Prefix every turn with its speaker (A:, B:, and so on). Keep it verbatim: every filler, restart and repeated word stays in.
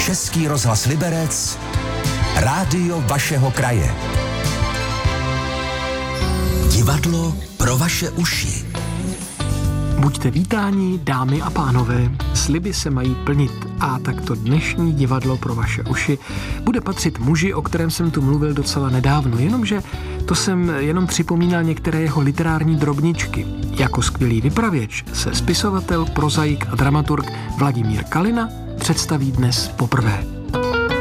A: Český rozhlas Liberec, rádio vašeho kraje. Divadlo pro vaše uši.
B: Buďte vítáni, dámy a pánové, sliby se mají plnit a takto dnešní divadlo pro vaše uši bude patřit muži, o kterém jsem tu mluvil docela nedávno, jenomže to jsem jenom připomínal některé jeho literární drobničky. Jako skvělý vypravěč se spisovatel, prozaik a dramaturg Vladimír Kalina představí dnes poprvé.